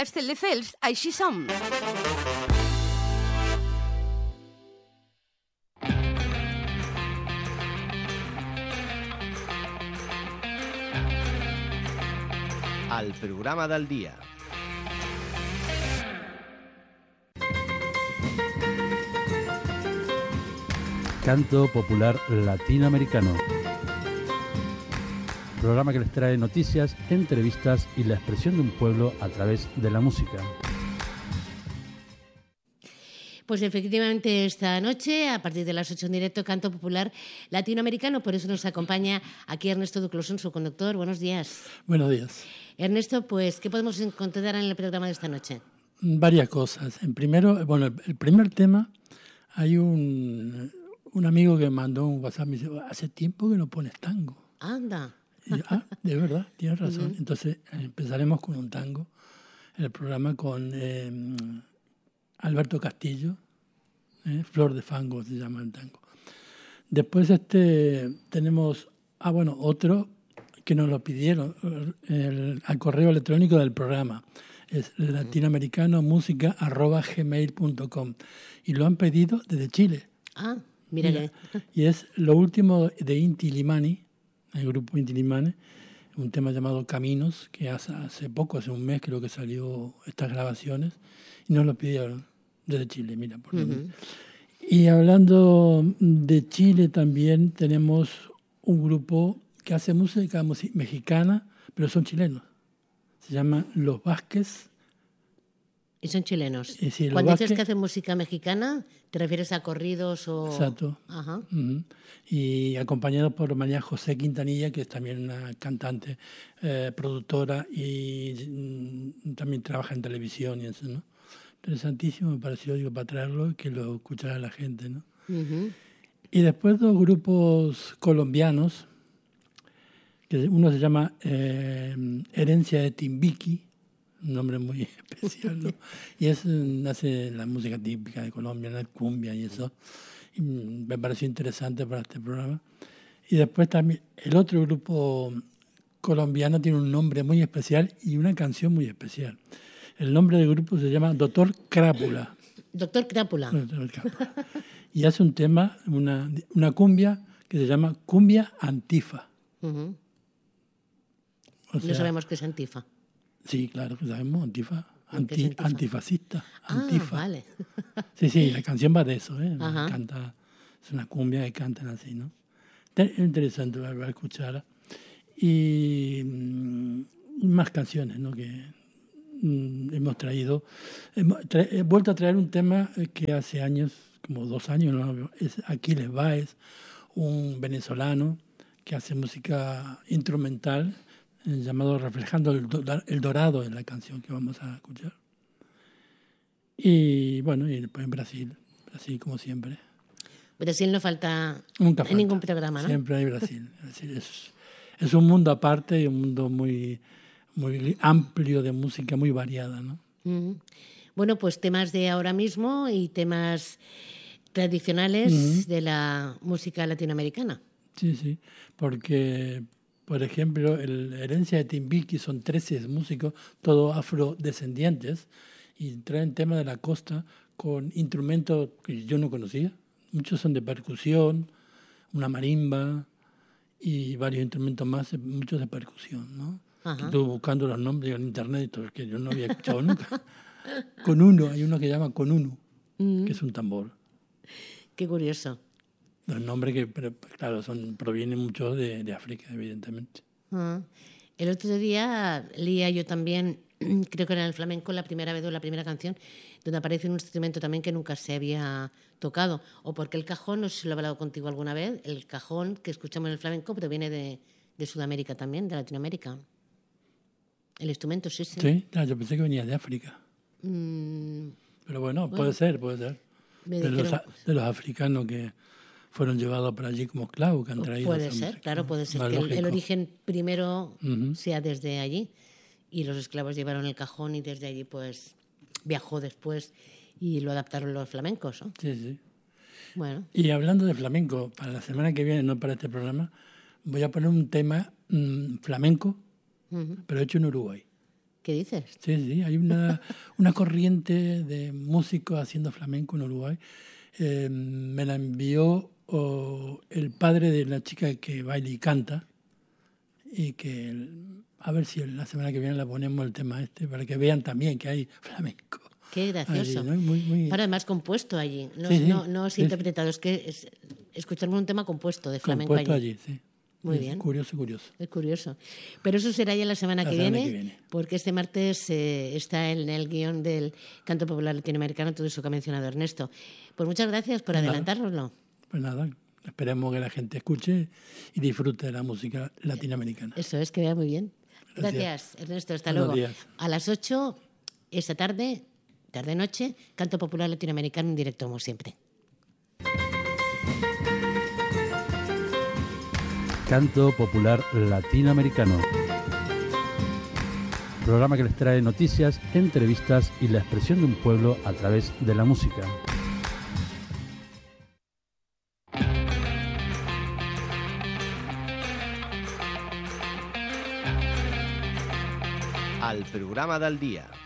Castelldefels, així som. El programa del dia. Canto popular latinoamericano. Programa que les trae noticias, entrevistas y la expresión de un pueblo a través de la música. Pues efectivamente esta noche, a partir de las 8 en directo, Canto Popular Latinoamericano. Por eso nos acompaña aquí Ernesto Duclosón, su conductor. Buenos días. Buenos días. Ernesto, pues, ¿qué podemos encontrar en el programa de esta noche? Varias cosas. El primer tema, hay un amigo que mandó un WhatsApp y me dice, hace tiempo que no pones tango. Anda. Y yo, de verdad, tienes razón. Entonces empezaremos con un tango, el programa con Alberto Castillo, Flor de Fango se llama el tango. Después tenemos, otro que nos lo pidieron al correo electrónico del programa. Es latinoamericanomusica@gmail.com y lo han pedido desde Chile. Ah, mira. Y es lo último de Inti Illimani, el grupo Inti Illimani, un tema llamado Caminos, que hace poco, hace un mes creo que salió estas grabaciones, y nos lo pidieron desde Chile, mira. Y hablando de Chile también tenemos un grupo que hace música mexicana, pero son chilenos. Se llama Los Vázquez. Y son chilenos. Sí, Cuando dices que hacen música mexicana, ¿te refieres a corridos o...? Exacto. Ajá. Y acompañados por María José Quintanilla, que es también una cantante, productora y también trabaja en televisión y eso, ¿no? Interesantísimo, me pareció, para traerlo y que lo escuchara la gente, ¿no? Y después dos grupos colombianos, que uno se llama Herencia de Timbiqui, un nombre muy especial, ¿no? Y hace la música típica de Colombia, la cumbia y eso. Y me pareció interesante para este programa. Y después también el otro grupo colombiano tiene un nombre muy especial y una canción muy especial. El nombre del grupo se llama Doctor Crápula. Doctor Crápula. Y hace un tema, una cumbia que se llama Cumbia Antifa. No sabemos qué es Antifa. Sí, claro que sabemos, Antifa. Antifascista. Antifa. Vale. Sí, la canción va de eso, Canta, es una cumbia que cantan así, ¿no? Es interesante para escucharla. Y más canciones, ¿no? Que hemos traído. He vuelto a traer un tema que hace años, como 2 años, ¿no? Es Aquiles Báez, un venezolano que hace música instrumental, llamado Reflejando el Dorado en la canción que vamos a escuchar. Y bueno, y después en Brasil como siempre. Brasil no falta Nunca en ningún programa, ¿no? Siempre hay Brasil. Es un mundo aparte y un mundo muy, muy amplio de música, muy variada, ¿no? Bueno, pues temas de ahora mismo y temas tradicionales de la música latinoamericana. Sí, porque... Por ejemplo, Herencia de Timbiqui son 13 músicos, todos afrodescendientes, y traen temas de la costa con instrumentos que yo no conocía. Muchos son de percusión, una marimba y varios instrumentos más, muchos de percusión, ¿no? Estuve buscando los nombres en internet, que yo no había escuchado nunca. Hay uno que llama Conunu, que es un tambor. Qué curioso. Los nombres que, claro, provienen mucho de África, evidentemente. El otro día leía yo también, creo que era en el flamenco, la primera vez o la primera canción, donde aparece un instrumento también que nunca se había tocado. O porque el cajón, no sé si lo he hablado contigo alguna vez, el cajón que escuchamos en el flamenco, pero viene de Sudamérica también, de Latinoamérica. El instrumento, sí. Sí, yo pensé que venía de África. Pero bueno, puede ser. De los africanos que fueron llevados para allí como esclavos, que han traído. Puede ser que el origen primero sea desde allí y los esclavos llevaron el cajón y desde allí pues viajó después y lo adaptaron los flamencos, ¿no? Sí. Bueno. Y hablando de flamenco, para la semana que viene, no para este programa, voy a poner un tema flamenco, pero hecho en Uruguay. ¿Qué dices? Sí, hay una corriente de músicos haciendo flamenco en Uruguay. Me la envió el padre de la chica que baila y canta, y que a ver si la semana que viene la ponemos el tema para que vean también que hay flamenco. Qué gracioso. Allí, ¿no? Muy... Para además compuesto allí, no es interpretado, es que escuchamos un tema compuesto de flamenco compuesto allí. Sí. Muy bien. Curioso. Es curioso. Pero eso será ya la semana que viene, porque este martes está en el guión del Canto Popular Latinoamericano todo eso que ha mencionado Ernesto. Pues muchas gracias por adelantárnoslo. Pues nada, esperemos que la gente escuche y disfrute de la música latinoamericana. Eso es, que vea muy bien. Gracias Ernesto. Hasta luego. Días. A las 8, esta tarde-noche, Canto Popular Latinoamericano en directo, como siempre. Canto Popular Latinoamericano. Programa que les trae noticias, entrevistas y la expresión de un pueblo a través de la música. Al programa del dia.